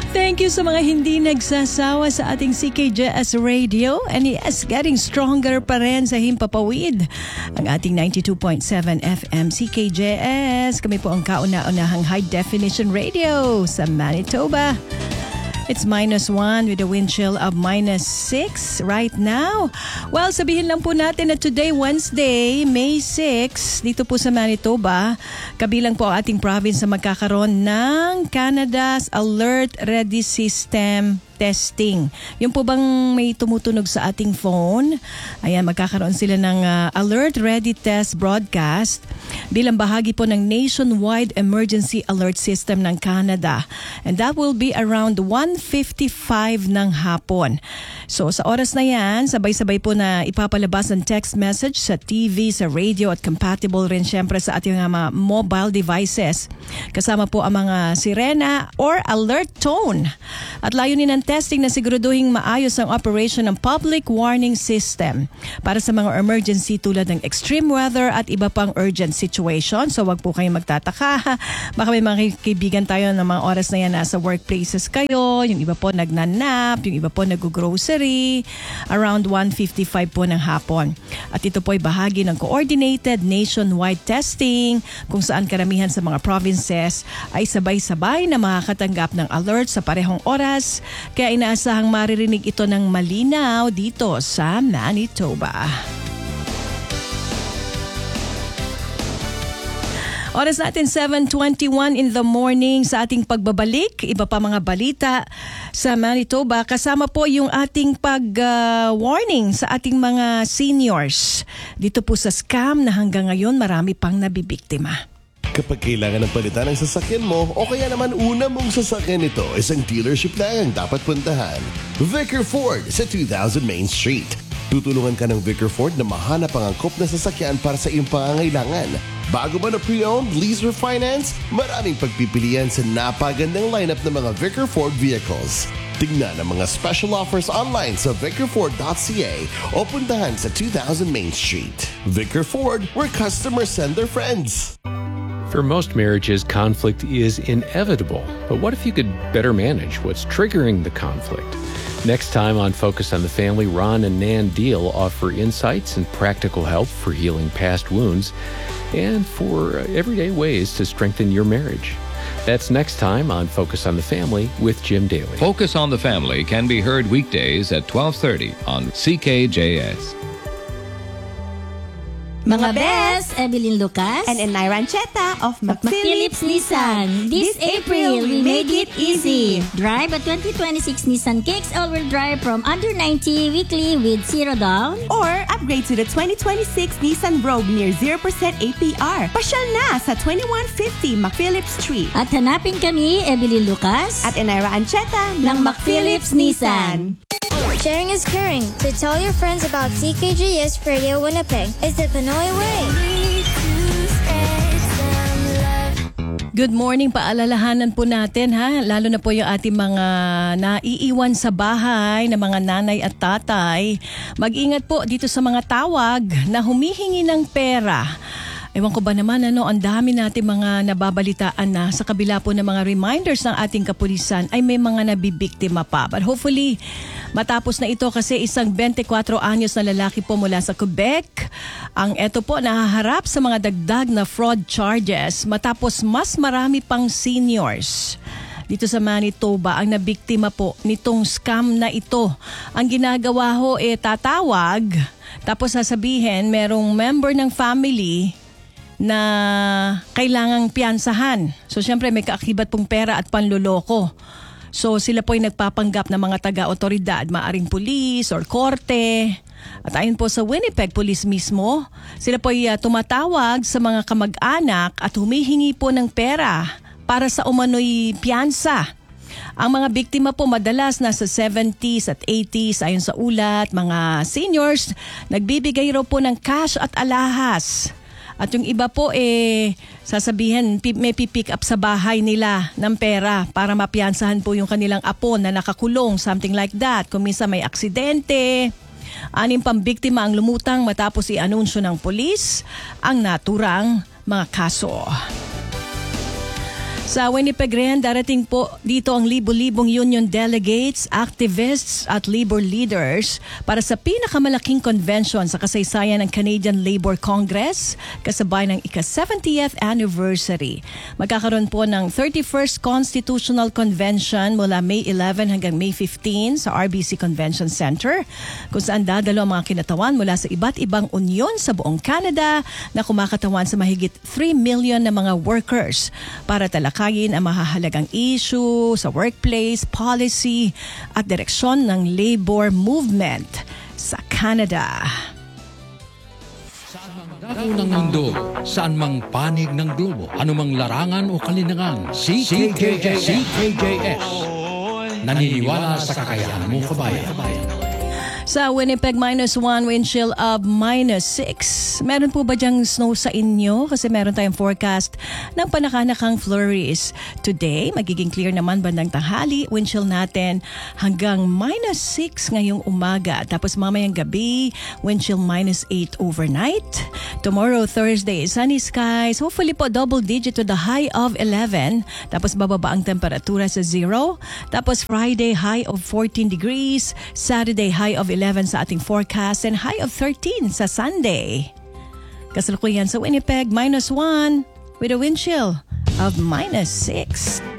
Thank you sa mga hindi nagsasawa sa ating CKJS Radio. And yes, getting stronger pa rin sa Himpapawid. Ang ating 92.7 FM CKJS. Kami po ang kauna-unahang high definition radio sa Manitoba. It's -1 with a wind chill of -6 right now. Well, sabihin lang po natin na today, Wednesday, May 6, dito po sa Manitoba, kabilang po ang ating province na magkakaroon ng Canada's Alert Ready System testing. Yung po bang may tumutunog sa ating phone? Ayan, magkakaroon sila ng Alert Ready Test broadcast bilang bahagi po ng nationwide emergency alert system ng Canada. And that will be around 1:55 ng hapon. So sa oras na yan, sabay-sabay po na ipapalabas ang text message sa TV, sa radio at compatible rin syempre sa ating mga mobile devices. Kasama po ang mga sirena or alert tone. At layunin ng testing na siguraduhin maayos ang operation ng public warning system para sa mga emergency tulad ng extreme weather at iba pang urgent situation. So wag po kayong magtataka. Baka may mga kaibigan tayo ng mga oras na yan nasa workplaces kayo, yung iba po nagnanap, yung iba po nag-grocery, around 1:55 po ng hapon. At ito po ay bahagi ng coordinated nationwide testing kung saan karamihan sa mga provinces ay sabay-sabay na makakatanggap ng alert sa parehong oras. Kaya inaasahang maririnig ito ng malinaw dito sa Manitoba. Oras natin 7:21 in the morning sa ating pagbabalik. Iba pa mga balita sa Manitoba. Kasama po yung ating pag-warning sa ating mga seniors. Dito po sa scam na hanggang ngayon marami pang nabibiktima. Kapag kailangan ng palitan ng sasakyan mo o kaya naman una mong sasakyan ito, isang dealership lang ang dapat puntahan. Vicker Ford sa 2000 Main Street. Tutulungan ka ng Vicker Ford na mahanap ang angkop na sasakyan para sa iyong pangangailangan. Bago ba na pre-owned, lease or finance, maraming pagpipilian sa napagandang lineup ng mga Vicker Ford vehicles. Tingnan ang mga special offers online sa vickerford.ca o puntahan sa 2000 Main Street. Vicker Ford, where customers send their friends. For most marriages, conflict is inevitable. But what if you could better manage what's triggering the conflict? Next time on Focus on the Family, Ron and Nan Deal offer insights and practical help for healing past wounds and for everyday ways to strengthen your marriage. That's next time on Focus on the Family with Jim Daly. Focus on the Family can be heard weekdays at 12:30 on CKJS. Mga best, Evelyn Lucas and Naira Ancheta of McPhillips Nissan. This April, we made it easy. Drive a 2026 Nissan Kicks all-wheel drive from under 90 weekly with 0 down. Or upgrade to the 2026 Nissan Rogue near 0% APR. Pasyal na sa 2150 McPhillips Street. At hanapin kami, Evelyn Lucas at Naira Ancheta ng McPhillips Nissan. Sharing is caring. So tell your friends about CKJS Radio Winnipeg. It's the Pinoy way. Good morning. Paalalahanan po natin lalo na po yung ating mga naiiwan sa bahay na mga nanay at tatay. Mag-ingat po dito sa mga tawag na humihingi ng pera. Ewan ko ba naman ang dami natin mga nababalitaan na sa kabila po ng mga reminders ng ating kapulisan ay may mga nabibiktima pa. But hopefully, matapos na ito kasi isang 24 anyos na lalaki po mula sa Quebec ang eto po nahaharap sa mga dagdag na fraud charges matapos mas marami pang seniors dito sa Manitoba ang nabiktima po nitong scam na ito. Ang ginagawa tatawag tapos sasabihin merong member ng family na kailangang piyansahan. So syempre may kaakibat pong pera at panloloko. So sila po ay nagpapanggap ng mga taga-otoridad, maaring pulis or korte. At ayon po sa Winnipeg Police mismo, sila po ay tumatawag sa mga kamag-anak at humihingi po ng pera para sa umano'y piyansa. Ang mga biktima po madalas nasa 70s at 80s ayon sa ulat, mga seniors, nagbibigay raw po ng cash at alahas. At yung iba po sasabihin may pipick up sa bahay nila ng pera para mapiyansahan po yung kanilang apo na nakakulong, something like that. Kung minsan may aksidente. 6 pang biktima ang lumutang matapos i-anunsyo ng pulis ang naturang mga kaso. Sa Winnipeg rin, darating po dito ang libo-libong union delegates, activists at labor leaders para sa pinakamalaking convention sa kasaysayan ng Canadian Labour Congress kasabay ng ika-70th anniversary. Magkakaroon po ng 31st Constitutional Convention mula May 11 hanggang May 15 sa RBC Convention Center kung saan dadalo ang mga kinatawan mula sa iba't ibang union sa buong Canada na kumakatawan sa mahigit 3 million na mga workers para talakayin ang mahahalagang issue sa workplace, policy at direksyon ng labor movement sa Canada. Dako ng mundo, saan mang panig ng globo, anumang larangan o kalinangan, CKJS naniniwala sa kakayahan mo, kabayan. Sa Winnipeg, -1, wind chill of -6. Meron po ba dyang snow sa inyo? Kasi meron tayong forecast ng panakanakang flurries. Today, magiging clear naman bandang tanghali. Wind chill natin hanggang -6 ngayong umaga. Tapos mamayang gabi, wind chill -8 overnight. Tomorrow, Thursday, sunny skies. Hopefully po double digit to the high of 11. Tapos bababa ang temperatura sa 0. Tapos Friday, high of 14 degrees. Saturday, high of 11 sa ating forecast and high of 13 sa Sunday. Kasalukuyan sa Winnipeg, -1 with a wind chill of -6.